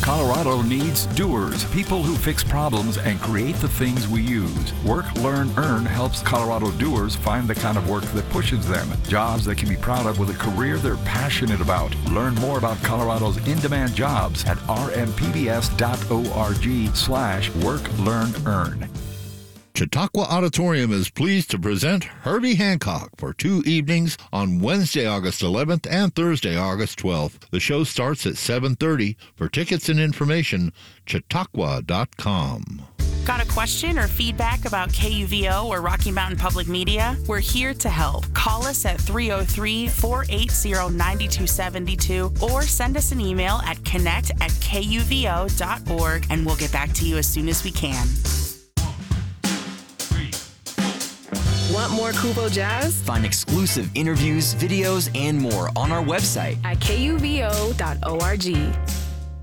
Colorado needs doers, people who fix problems and create the things we use. Work, Learn, Earn helps Colorado doers find the kind of work that pushes them. Jobs they can be proud of with a career they're passionate about. Learn more about Colorado's in-demand jobs at rmpbs.org/work, learn, earn. Chautauqua Auditorium is pleased to present Herbie Hancock for 2 evenings on Wednesday, August 11th and Thursday, August 12th. The show starts at 7:30. For tickets and information, chautauqua.com. Got a question or feedback about KUVO or Rocky Mountain Public Media? We're here to help. Call us at 303-480-9272 or send us an email at connect@kuvo.org and we'll get back to you as soon as we can. Want more Kuvo Jazz? Find exclusive interviews, videos, and more on our website at kuvo.org.